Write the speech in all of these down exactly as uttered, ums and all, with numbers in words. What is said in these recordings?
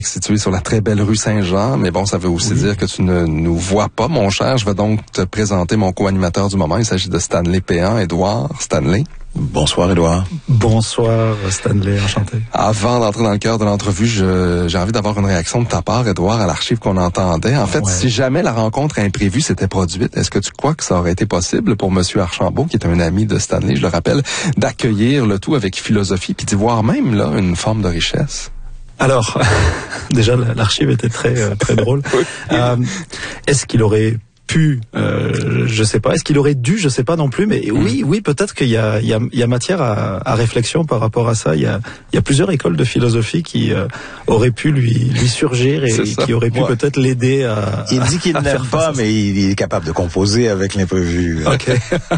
situé sur la très belle rue Saint-Jean, mais bon, ça veut aussi oui. dire que tu ne nous vois pas, mon cher. Je vais donc te présenter mon co-animateur du moment. Il s'agit de Stanley Péan. Édouard, Stanley. Bonsoir, Édouard. Bonsoir, Stanley, enchanté. Avant d'entrer dans le cœur de l'entrevue, je, j'ai envie d'avoir une réaction de ta part, Édouard, à l'archive qu'on entendait. En fait, ouais. si jamais la rencontre imprévue s'était produite, est-ce que tu crois que ça aurait été possible pour Monsieur Archambault, qui est un ami de Stanley, je le rappelle, d'accueillir le tout avec philosophie, puis d'y voir même là une forme de richesse? Alors, déjà, l'archive était très euh, très drôle. Oui. Euh, est-ce qu'il aurait pu, euh, je sais pas, est-ce qu'il aurait dû, je sais pas non plus, mais mmh. oui, oui, peut-être qu'il y a, il y a, il y a matière à, à réflexion par rapport à ça. Il y a, il y a plusieurs écoles de philosophie qui euh, auraient pu lui, lui surgir et qui auraient pu ouais. peut-être l'aider à. Il dit qu'il n'aime pas, mais il est capable de composer avec l'imprévu. Ok.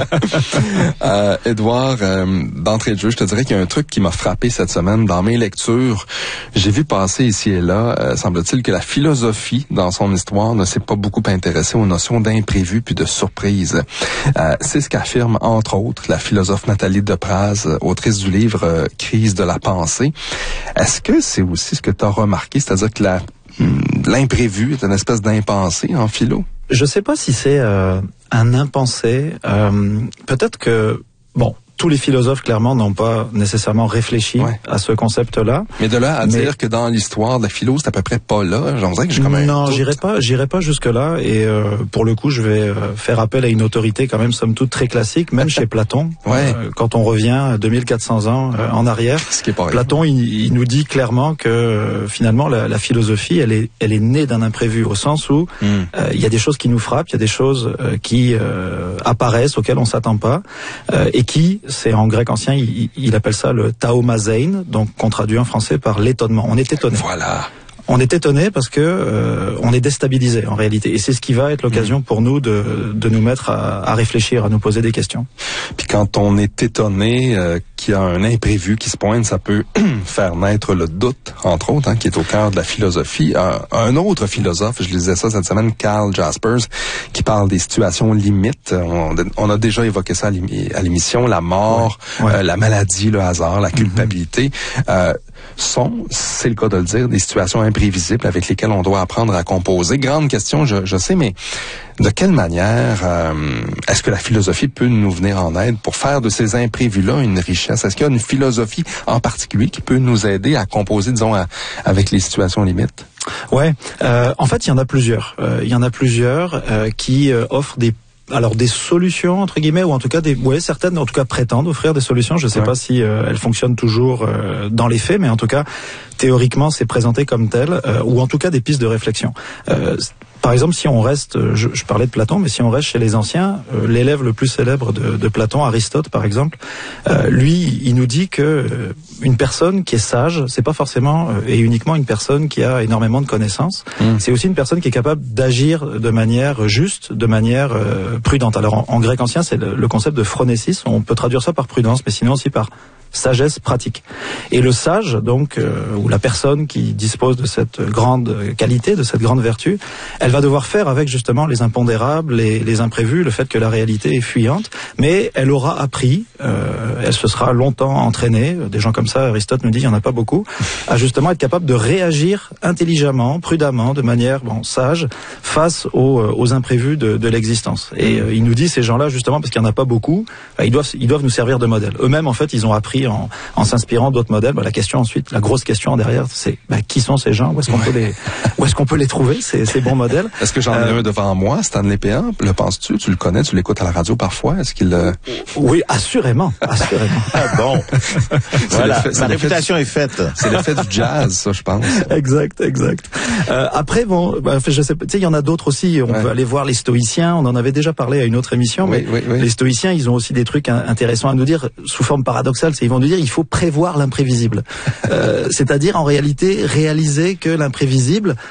euh, Édouard, euh, d'entrée de jeu, je te dirais qu'il y a un truc qui m'a frappé cette semaine dans mes lectures. J'ai vu passer ici et là, euh, semble-t-il que la philosophie, dans son histoire, ne s'est pas beaucoup intéressée aux notions d'imprévu puis de surprise. Euh, c'est ce qu'affirme, entre autres, la philosophe Nathalie Depraz, autrice du livre euh, Crise de la pensée. Est-ce que c'est aussi ce que tu as remarqué, c'est-à-dire que la, l'imprévu est une espèce d'impensé en philo? Je sais pas si c'est euh, un impensé. Euh, peut-être que, bon, tous les philosophes, clairement, n'ont pas nécessairement réfléchi ouais. à ce concept-là. Mais de là à mais... dire que dans l'histoire de la philo, c'est à peu près pas là, j'en dirais que j'ai quand même... Non, j'irai pas, j'irai pas jusque-là. Et euh, pour le coup, je vais euh, faire appel à une autorité quand même, somme toute, très classique, même chez Platon. Ouais. Euh, quand on revient deux mille quatre cents ans euh, en arrière, Ce qui est pas Platon, il, il nous dit clairement que euh, finalement, la, la philosophie, elle est, elle est née d'un imprévu, au sens où il mm. euh, y a des choses qui nous frappent, il y a des choses euh, qui euh, apparaissent, auxquelles on s'attend pas, euh, et qui, c'est en grec ancien, Il, il appelle ça le taomazein, donc qu'on traduit en français par l'étonnement. On est étonné. Voilà. On est étonné parce que euh, on est déstabilisé en réalité, et c'est ce qui va être l'occasion mmh. pour nous de, de nous mettre à, à réfléchir, à nous poser des questions. Puis quand on est étonné euh, qu'il y a un imprévu qui se pointe, ça peut faire naître le doute, entre autres, hein, qui est au cœur de la philosophie. Un, un autre philosophe, je lisais ça cette semaine, Karl Jaspers, qui parle des situations limites. On, on a déjà évoqué ça à l'émission, la mort, ouais. Ouais. Euh, la maladie, le hasard, la culpabilité. Mmh. Euh, sont, c'est le cas de le dire, des situations imprévisibles avec lesquelles on doit apprendre à composer. Grande question, je, je sais, mais de quelle manière euh, est-ce que la philosophie peut nous venir en aide pour faire de ces imprévus-là une richesse? Est-ce qu'il y a une philosophie en particulier qui peut nous aider à composer, disons, à, avec les situations limites? Ouais, euh, en fait, il y en a plusieurs. Euh, il y en a plusieurs euh, qui euh, offrent des Alors des solutions entre guillemets, ou en tout cas des, ouais, certaines en tout cas prétendent offrir des solutions. Je ne sais ouais. pas si euh, elles fonctionnent toujours euh, dans les faits, mais en tout cas théoriquement c'est présenté comme tel, euh, ou en tout cas des pistes de réflexion. Euh, Par exemple, si on reste, je, je parlais de Platon, mais si on reste chez les anciens, euh, l'élève le plus célèbre de, de Platon, Aristote par exemple, euh, lui, il nous dit que euh, une personne qui est sage, c'est pas forcément euh, et uniquement une personne qui a énormément de connaissances. Mmh. C'est aussi une personne qui est capable d'agir de manière juste, de manière euh, prudente. Alors en, en grec ancien, c'est le, le concept de phronésis. On peut traduire ça par prudence, mais sinon aussi par sagesse pratique. Et le sage, donc, euh, ou la personne qui dispose de cette grande qualité, de cette grande vertu, elle va devoir faire avec justement les impondérables, les, les imprévus, le fait que la réalité est fuyante, mais elle aura appris, euh, elle se sera longtemps entraînée, des gens comme ça, Aristote nous dit, il n'y en a pas beaucoup, à justement être capable de réagir intelligemment, prudemment, de manière bon, sage, face aux, aux imprévus de, de l'existence. Et euh, il nous dit, ces gens-là, justement, parce qu'il n'y en a pas beaucoup, ils doivent, ils doivent nous servir de modèle. Eux-mêmes, en fait, ils ont appris En, en s'inspirant d'autres modèles. Bah, la question ensuite, la grosse question en derrière, c'est bah, qui sont ces gens? Où est-ce qu'on ouais. peut les, où est-ce qu'on peut les trouver ces, ces bons modèles? Est-ce que j'en ai euh, un devant moi, Stanley Péan? Le penses-tu? Tu le connais? Tu l'écoutes à la radio parfois? Est-ce qu'il euh... Oui, assurément, assurément. Ah bon. Voilà, ma réputation est faite. C'est l'effet du jazz, ça, je pense. Exact, exact. Euh, après, bon, bah, je sais pas. Tu sais, il y en a d'autres aussi. On ouais. peut aller voir les stoïciens. On en avait déjà parlé à une autre émission, oui, mais oui, oui. les stoïciens, ils ont aussi des trucs intéressants à nous dire sous forme paradoxale. C'est ils vont nous dire il faut prévoir l'imprévisible. euh, c'est-à-dire en réalité réaliser que l'imprévisible,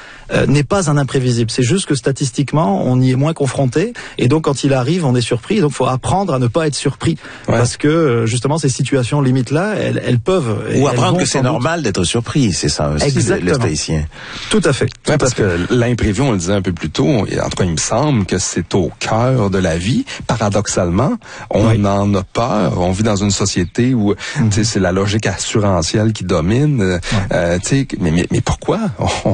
euh, n'est pas un imprévisible. C'est juste que statistiquement, on y est moins confronté, et donc quand il arrive, on est surpris. Donc, faut apprendre à ne pas être surpris, ouais. parce que justement, ces situations limites là, elles, elles peuvent. Ou apprendre que c'est normal d'être surpris, c'est ça aussi. Exactement. Le stoïcien. Tout à fait. Tout ouais, à parce fait. que l'imprévu, on le disait un peu plus tôt, en tout cas, il me semble que c'est au cœur de la vie. Paradoxalement, on oui. en a peur. On vit dans une société où mm-hmm. c'est la logique assurantielle qui domine. Ouais. Euh, mais, mais, mais pourquoi? On